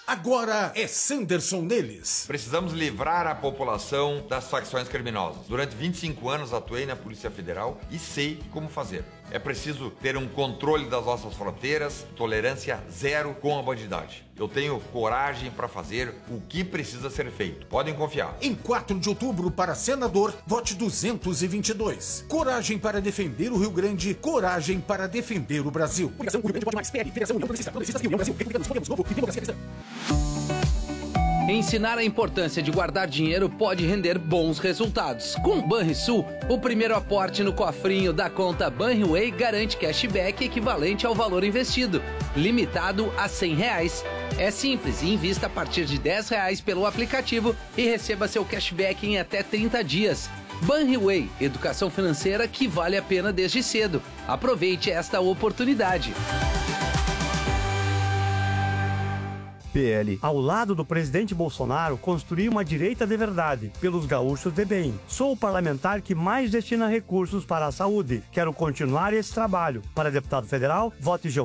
Agora é Sanderson neles. Precisamos livrar a população das facções criminosas. Durante 25 anos atuei na Polícia Federal e sei como fazer. É preciso ter um controle das nossas fronteiras, tolerância zero com a bandidagem. Eu tenho coragem para fazer o que precisa ser feito. Podem confiar. Em 4 de outubro, para senador, vote 222. Coragem para defender o Rio Grande, coragem para defender o Brasil. Coligação Rio Grande Pode Mais, PL, Federação União Progressista, Progressistas e União Brasil, Republicanos, Podemos, Novo e Democracia Cristã. Ensinar a importância de guardar dinheiro pode render bons resultados. Com o Banrisul, o primeiro aporte no cofrinho da conta Banriway garante cashback equivalente ao valor investido, limitado a R$100. É simples e invista a partir de R$10 pelo aplicativo e receba seu cashback em até 30 dias. Banriway, educação financeira que vale a pena desde cedo. Aproveite esta oportunidade. PL. Ao lado do presidente Bolsonaro, construir uma direita de verdade, pelos gaúchos de bem. Sou o parlamentar que mais destina recursos para a saúde. Quero continuar esse trabalho. Para deputado federal, vote